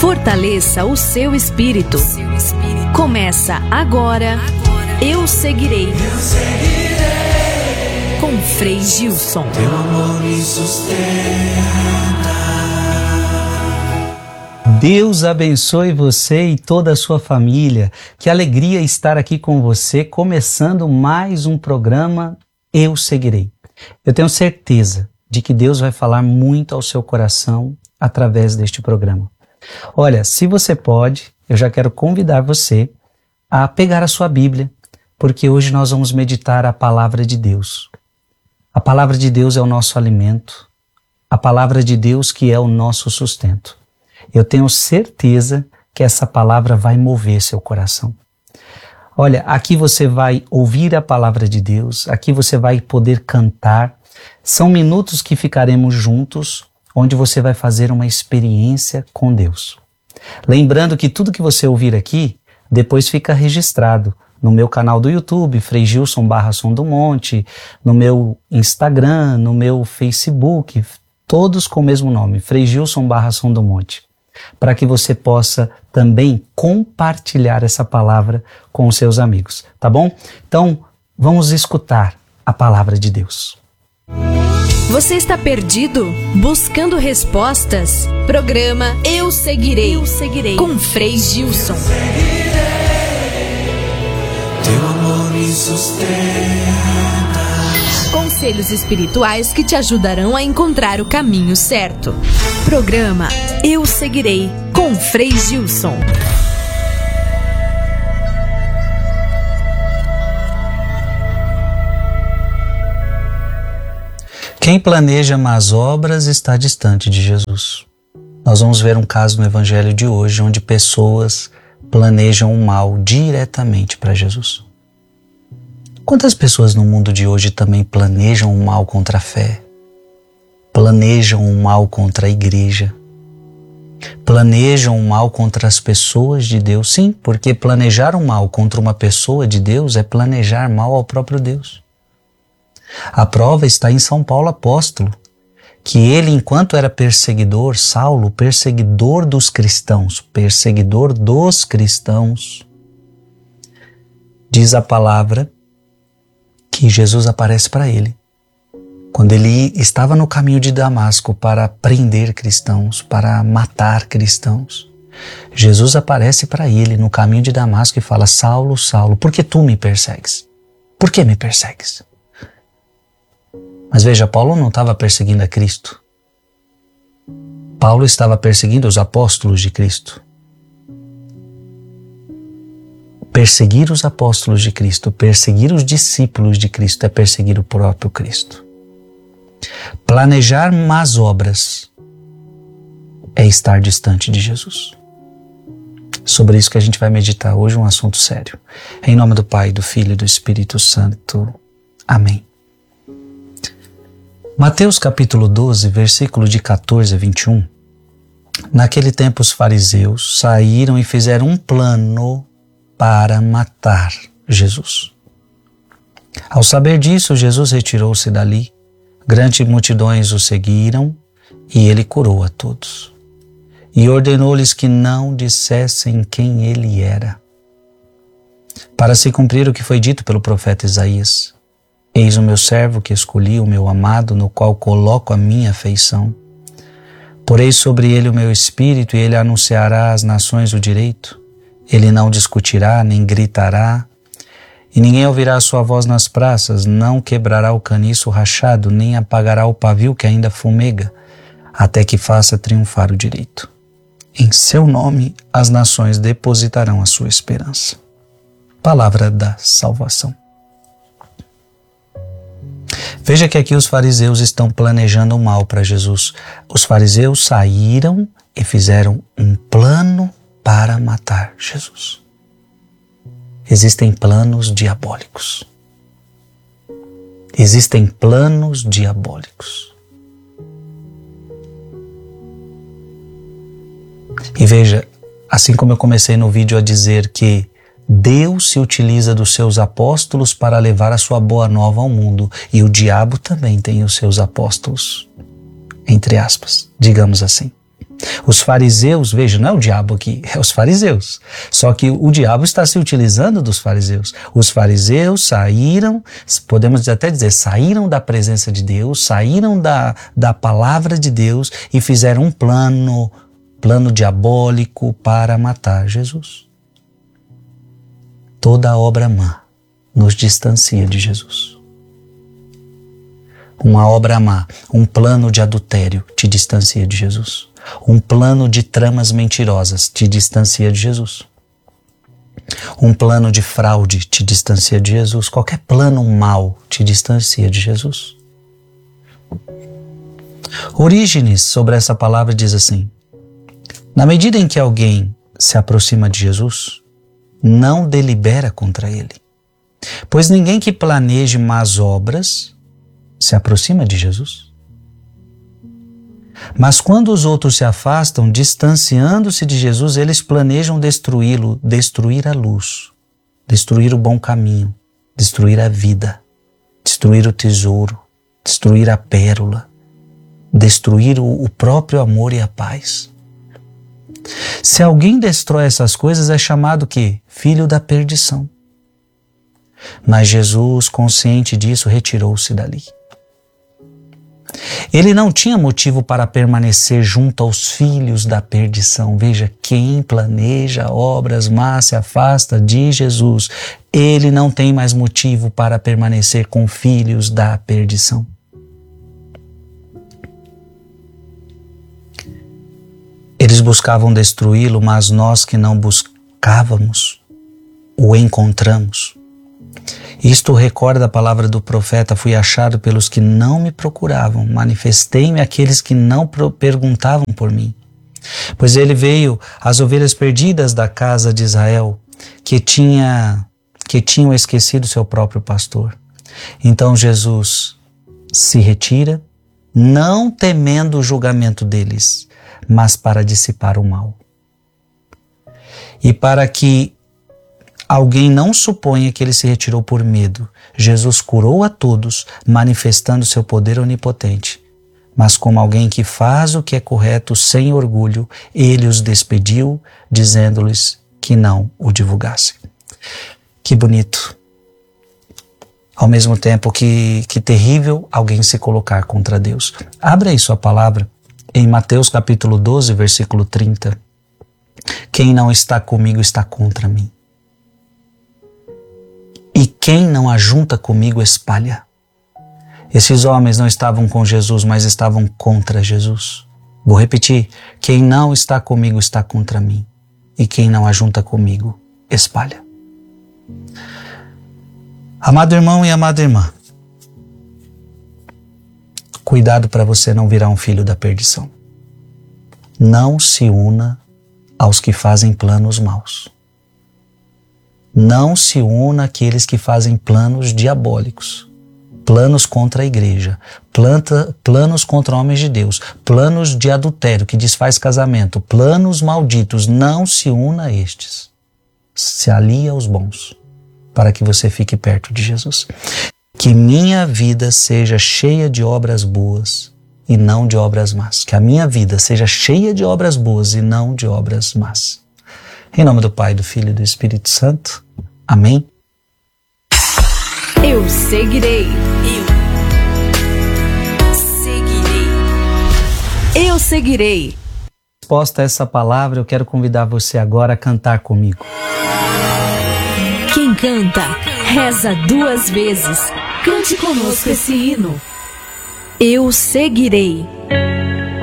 Fortaleça o seu espírito. Começa agora, Eu Seguirei. Com Frei Gilson. Teu amor me sustenta. Deus abençoe você e toda a sua família. Que alegria estar aqui com você, começando mais um programa Eu Seguirei. Eu tenho certeza de que Deus vai falar muito ao seu coração através deste programa. Olha, se você pode, eu já quero convidar você a pegar a sua Bíblia, porque hoje nós vamos meditar a palavra de Deus. A palavra de Deus é o nosso alimento, a palavra de Deus que é o nosso sustento. Eu tenho certeza que essa palavra vai mover seu coração. Olha, aqui você vai ouvir a palavra de Deus, aqui você vai poder cantar. São minutos que ficaremos juntos, onde você vai fazer uma experiência com Deus. Lembrando que tudo que você ouvir aqui, depois fica registrado no meu canal do YouTube, Frei Gilson /Som do Monte, no meu Instagram, no meu Facebook, todos com o mesmo nome, Frei Gilson /Som do Monte, para que você possa também compartilhar essa palavra com os seus amigos, tá bom? Então, vamos escutar a palavra de Deus. Você está perdido? Buscando respostas? Programa Eu Seguirei. Com Frei Gilson. Teu amor me sustenta. Conselhos espirituais que te ajudarão a encontrar o caminho certo. Programa Eu Seguirei, com Frei Gilson. Quem planeja más obras está distante de Jesus. Nós vamos ver um caso no Evangelho de hoje onde pessoas planejam o mal diretamente para Jesus. Quantas pessoas no mundo de hoje também planejam o mal contra a fé? Planejam o mal contra a igreja? Planejam o mal contra as pessoas de Deus? Sim, porque planejar o mal contra uma pessoa de Deus é planejar mal ao próprio Deus. A prova está em São Paulo apóstolo, que ele, enquanto era perseguidor, Saulo, perseguidor dos cristãos, diz a palavra que Jesus aparece para ele. Quando ele estava no caminho de Damasco para prender cristãos, para matar cristãos, Jesus aparece para ele no caminho de Damasco e fala: Saulo, Saulo, por que tu me persegues? Por que me persegues? Mas veja, Paulo não estava perseguindo a Cristo. Paulo estava perseguindo os apóstolos de Cristo. Perseguir os apóstolos de Cristo, perseguir os discípulos de Cristo é perseguir o próprio Cristo. Planejar más obras é estar distante de Jesus. Sobre isso que a gente vai meditar hoje, um assunto sério. Em nome do Pai, do Filho e do Espírito Santo. Amém. Mateus capítulo 12, versículo de 14 a 21. Naquele tempo os fariseus saíram e fizeram um plano para matar Jesus. Ao saber disso, Jesus retirou-se dali. Grandes multidões o seguiram e ele curou a todos. E ordenou-lhes que não dissessem quem ele era, para se cumprir o que foi dito pelo profeta Isaías. Eis o meu servo que escolhi, o meu amado, no qual coloco a minha afeição. Porei sobre ele o meu espírito e ele anunciará às nações o direito. Ele não discutirá, nem gritará, e ninguém ouvirá a sua voz nas praças, não quebrará o caniço rachado, nem apagará o pavio que ainda fumega, até que faça triunfar o direito. Em seu nome as nações depositarão a sua esperança. Palavra da salvação. Veja que aqui os fariseus estão planejando o mal para Jesus. Os fariseus saíram e fizeram um plano para matar Jesus. Existem planos diabólicos. Existem planos diabólicos. E veja, assim como eu comecei no vídeo a dizer que Deus se utiliza dos seus apóstolos para levar a sua boa nova ao mundo, e o diabo também tem os seus apóstolos, entre aspas, digamos assim. Os fariseus, veja, não é o diabo aqui, é os fariseus. Só que o diabo está se utilizando dos fariseus. Os fariseus saíram, podemos até dizer, saíram da presença de Deus, saíram da palavra de Deus e fizeram um plano diabólico para matar Jesus. Toda obra má nos distancia de Jesus. Uma obra má, um plano de adultério te distancia de Jesus. Um plano de tramas mentirosas te distancia de Jesus. Um plano de fraude te distancia de Jesus. Qualquer plano mau te distancia de Jesus. Orígenes, sobre essa palavra, diz assim: na medida em que alguém se aproxima de Jesus, não delibera contra ele. Pois ninguém que planeje más obras se aproxima de Jesus. Mas quando os outros se afastam, distanciando-se de Jesus, eles planejam destruí-lo, destruir a luz, destruir o bom caminho, destruir a vida, destruir o tesouro, destruir a pérola, destruir o próprio amor e a paz. Se alguém destrói essas coisas, é chamado o quê? Filho da perdição. Mas Jesus, consciente disso, retirou-se dali. Ele não tinha motivo para permanecer junto aos filhos da perdição. Veja, quem planeja obras más se afasta de Jesus. Ele não tem mais motivo para permanecer com filhos da perdição. Eles buscavam destruí-lo, mas nós que não buscávamos, o encontramos. Isto recorda a palavra do profeta: fui achado pelos que não me procuravam, manifestei-me àqueles que não perguntavam por mim. Pois ele veio às ovelhas perdidas da casa de Israel, que tinham esquecido seu próprio pastor. Então Jesus se retira, não temendo o julgamento deles, mas para dissipar o mal. E para que alguém não suponha que ele se retirou por medo, Jesus curou a todos, manifestando seu poder onipotente. Mas como alguém que faz o que é correto sem orgulho, ele os despediu, dizendo-lhes que não o divulgassem. Que bonito. Ao mesmo tempo que terrível alguém se colocar contra Deus. Abra aí sua palavra em Mateus capítulo 12, versículo 30. Quem não está comigo está contra mim. E quem não ajunta comigo espalha. Esses homens não estavam com Jesus, mas estavam contra Jesus. Vou repetir: quem não está comigo está contra mim. E quem não ajunta comigo espalha. Amado irmão e amada irmã, cuidado para você não virar um filho da perdição. Não se una aos que fazem planos maus. Não se una àqueles que fazem planos diabólicos, planos contra a igreja, planos contra homens de Deus, planos de adultério que desfaz casamento, planos malditos. Não se una a estes. Se alie aos bons, para que você fique perto de Jesus. Que minha vida seja cheia de obras boas e não de obras más. Que a minha vida seja cheia de obras boas e não de obras más. Em nome do Pai, do Filho e do Espírito Santo. Amém. Eu seguirei. Eu seguirei. Resposta a essa palavra, eu quero convidar você agora a cantar comigo. Quem canta, reza 2 vezes. Cante conosco esse hino. Eu seguirei.